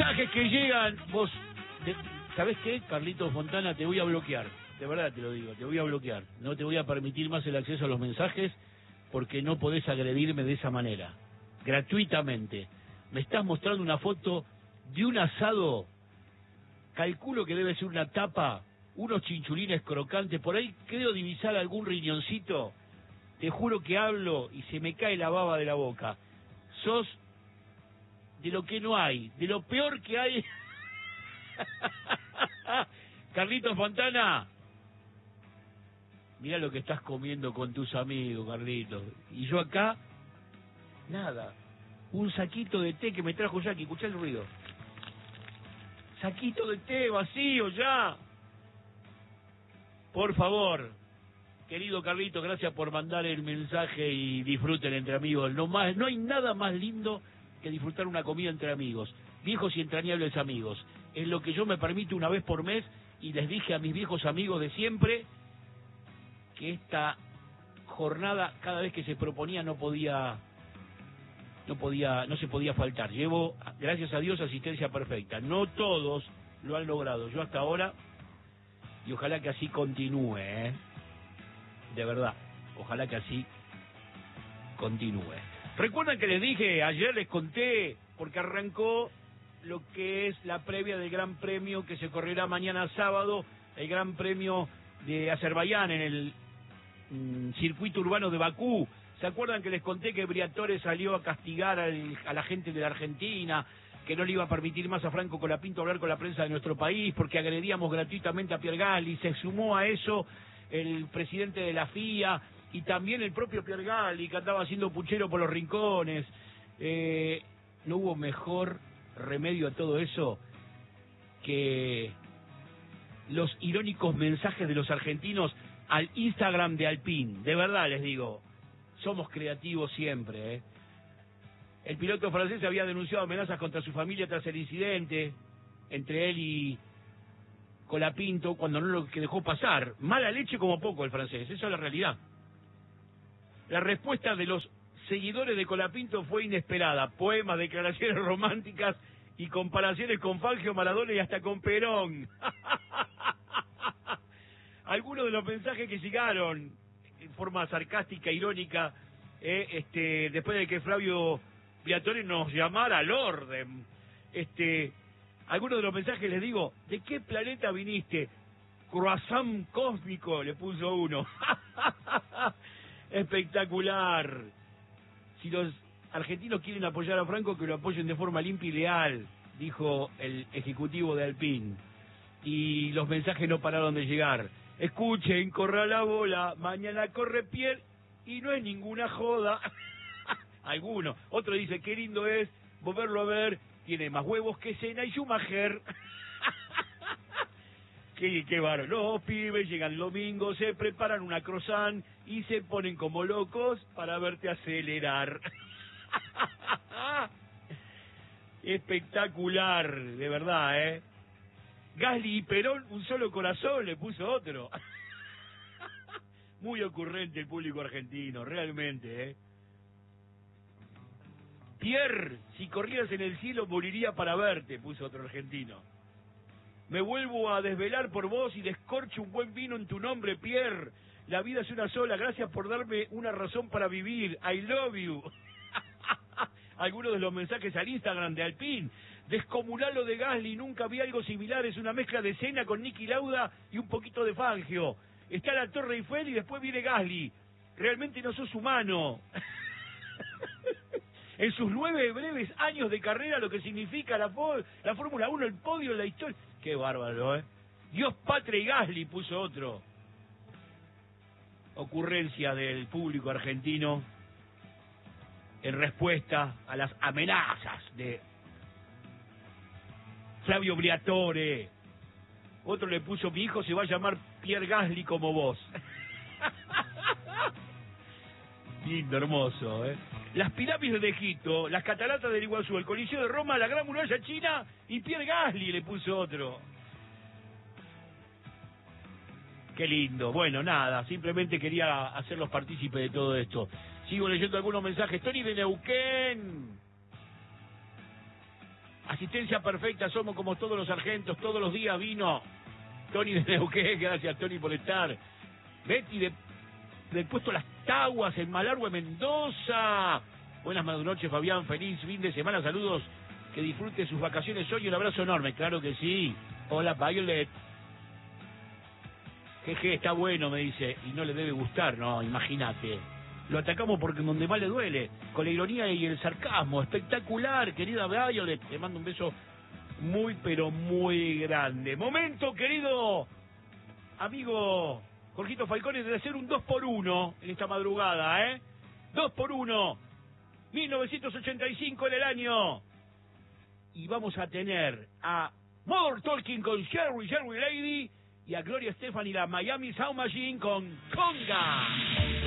mensajes que llegan. Vos, ¿sabés qué, Carlitos Fontana? Te voy a bloquear. De verdad te lo digo, te voy a bloquear. No te voy a permitir más el acceso a los mensajes porque no podés agredirme de esa manera. Gratuitamente. Me estás mostrando una foto de un asado. Calculo que debe ser una tapa, unos chinchulines crocantes. Por ahí creo divisar algún riñoncito. Te juro que hablo y se me cae la baba de la boca. Sos de lo que no hay, de lo peor que hay. Carlitos Fontana, mirá lo que estás comiendo con tus amigos, Carlitos. Y yo acá, nada. Un saquito de té que me trajo Jackie, escuchá el ruido. Saquito de té vacío ya. Por favor, querido Carlitos, gracias por mandar el mensaje y disfruten entre amigos. No hay nada más lindo que disfrutar una comida entre amigos, viejos y entrañables amigos. Es lo que yo me permito una vez por mes y les dije a mis viejos amigos de siempre que esta jornada, cada vez que se proponía, no se podía faltar. Llevo, gracias a Dios, asistencia perfecta. No todos lo han logrado, yo hasta ahora, y ojalá que así continúe, de verdad, ojalá que así continúe. Recuerdan que les dije, ayer les conté, porque arrancó lo que es la previa del Gran Premio que se correrá mañana sábado, el Gran Premio de Azerbaiyán en el circuito urbano de Bakú. ¿Se acuerdan que les conté que Briatore salió a castigar a la gente de la Argentina, que no le iba a permitir más a Franco Colapinto hablar con la prensa de nuestro país porque agredíamos gratuitamente a Pierre Gasly? Se sumó a eso el presidente de la FIA y también el propio Pierre Gasly, que andaba haciendo puchero por los rincones. No hubo mejor remedio a todo eso que los irónicos mensajes de los argentinos al Instagram de Alpine. De verdad les digo, somos creativos siempre, El piloto francés había denunciado amenazas contra su familia tras el incidente entre él y Colapinto, cuando no lo que dejó pasar. Mala leche como poco el francés, esa es la realidad. La respuesta de los seguidores de Colapinto fue inesperada. Poemas, declaraciones románticas y comparaciones con Fangio, Maradona y hasta con Perón. Algunos de los mensajes que llegaron en forma sarcástica, irónica, después de que Flavio Briatore nos llamara al orden. Algunos de los mensajes les digo, ¿de qué planeta viniste? Croissant cósmico, le puso uno. Espectacular. Si los argentinos quieren apoyar a Franco, que lo apoyen de forma limpia y leal, dijo el ejecutivo de Alpine. Y los mensajes no pararon de llegar. Escuchen, corra la bola, mañana corre Pierre y no es ninguna joda. Alguno. Otro dice, qué lindo es volverlo a ver, tiene más huevos que Senna y Schumacher. Qué bárbaro. Los pibes llegan el domingo, se preparan una croissant y se ponen como locos para verte acelerar. Espectacular, de verdad, Gasly y Perón, un solo corazón, le puso otro. Muy ocurrente el público argentino, realmente, Pierre, si corrieras en el cielo moriría para verte, puso otro argentino. Me vuelvo a desvelar por vos y descorcho un buen vino en tu nombre, Pierre. La vida es una sola, gracias por darme una razón para vivir. I love you. Algunos de los mensajes al Instagram de Alpine. Descomunal lo de Gasly, nunca vi algo similar, es una mezcla de Senna con Niki Lauda y un poquito de Fangio. Está la Torre Eiffel y después viene Gasly. Realmente no sos humano. En sus 9 breves años de carrera, lo que significa la Fórmula 1, el podio, la historia. Qué bárbaro, Dios, patria y Gasly, puso otro. Ocurrencia del público argentino en respuesta a las amenazas de Flavio Briatore. Otro le puso, mi hijo se va a llamar Pierre Gasly como vos. Lindo, hermoso, Las pirámides de Egipto, las cataratas del Iguazú, el Coliseo de Roma, la Gran Muralla China y Pierre Gasly, le puso otro. Qué lindo. Bueno, nada, simplemente quería hacerlos partícipes de todo esto. Sigo leyendo algunos mensajes. Tony de Neuquén. Asistencia perfecta, somos como todos los sargentos, todos los días vino Tony de Neuquén, gracias Tony por estar. Betty del puesto Las Taguas en Malargüe, Mendoza. Buenas noches, Fabián, feliz fin de semana, saludos, que disfrute sus vacaciones hoy, un abrazo enorme, claro que sí. Hola Violet. Jeje, está bueno, me dice, y no le debe gustar, no, imagínate. Lo atacamos porque donde más le duele, con la ironía y el sarcasmo. Espectacular, querida Violet. Te mando un beso muy, pero muy grande. Momento, querido amigo Jorgito Falcone, de hacer un 2x1 en esta madrugada, ¿eh? 2x1. 1985 en el año. Y vamos a tener a Modern Talking con Jerry Lady y a Gloria Estefan y la Miami Sound Machine con Conga.